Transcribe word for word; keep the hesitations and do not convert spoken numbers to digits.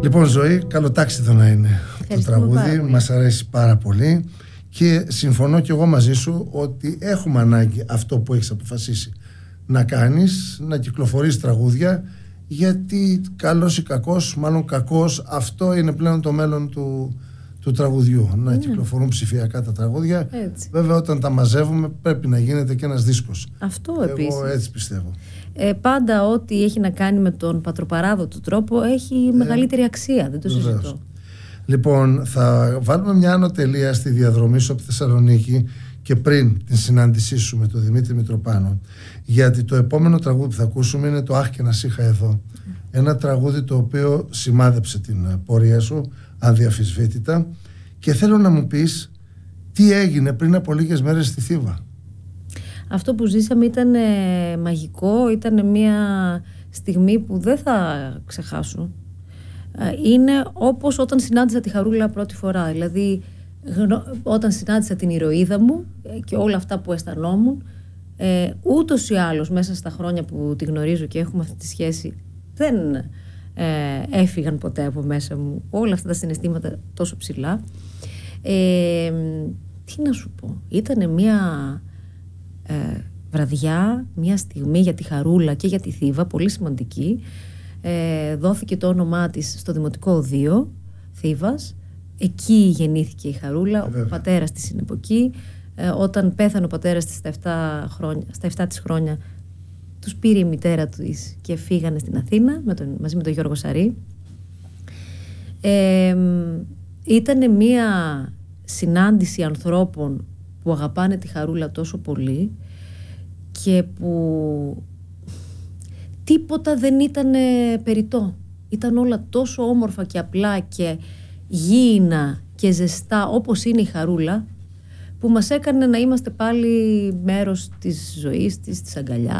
Λοιπόν, Ζωή, καλοτάξιδο να είναι το τραγούδι, μας αρέσει πάρα πολύ και συμφωνώ και εγώ μαζί σου ότι έχουμε ανάγκη αυτό που έχεις αποφασίσει να κάνεις, να κυκλοφορείς τραγούδια, γιατί καλός ή κακός, μάλλον κακός, αυτό είναι πλέον το μέλλον του, του τραγουδιού, να mm. κυκλοφορούν ψηφιακά τα τραγούδια. Έτσι. Βέβαια όταν τα μαζεύουμε πρέπει να γίνεται και ένας δίσκος. Αυτό εγώ επίσης. Εγώ έτσι πιστεύω. Ε, πάντα ό,τι έχει να κάνει με τον πατροπαράδοτο τρόπο έχει ε, μεγαλύτερη αξία, δεν το συζητώ. Βεβαίως. Λοιπόν, θα βάλουμε μια άνω τελεία στη διαδρομή σου από τη Θεσσαλονίκη και πριν την συνάντησή σου με τον Δημήτρη Μητροπάνο, γιατί το επόμενο τραγούδι που θα ακούσουμε είναι το «Αχ και να σ' είχα εδώ». Ένα τραγούδι το οποίο σημάδεψε την πορεία σου αδιαφυσβήτητα, και θέλω να μου πεις τι έγινε πριν από λίγες μέρες στη Θήβα. Αυτό που ζήσαμε ήταν ε, μαγικό, ήταν μια στιγμή που δεν θα ξεχάσω. Ε, είναι όπως όταν συνάντησα τη Χαρούλα πρώτη φορά, δηλαδή όταν συνάντησα την ηρωίδα μου και όλα αυτά που αισθανόμουν, ε, ούτως ή άλλως μέσα στα χρόνια που τη γνωρίζω και έχουμε αυτή τη σχέση δεν ε, έφυγαν ποτέ από μέσα μου όλα αυτά τα συναισθήματα τόσο ψηλά. Ε, τι να σου πω, ήτανε μια ε, βραδιά, μια στιγμή για τη Χαρούλα και για τη Θήβα πολύ σημαντική. Ε, δόθηκε το όνομά της στο Δημοτικό Οδείο Θήβας. Εκεί γεννήθηκε η Χαρούλα. Βέβαια. Ο πατέρας της είναι από εκεί. Ε, όταν πέθανε ο πατέρας της στα επτά, χρόνια, στα επτά της χρόνια, τους πήρε η μητέρα της και φύγανε στην Αθήνα με τον, μαζί με τον Γιώργο Σαρή. Ε, ήτανε μία συνάντηση ανθρώπων που αγαπάνε τη Χαρούλα τόσο πολύ και που τίποτα δεν ήταν περιττό. Ήταν όλα τόσο όμορφα και απλά και γήινα και ζεστά όπως είναι η Χαρούλα, που μας έκανε να είμαστε πάλι μέρος της ζωής της, της αγκαλιάς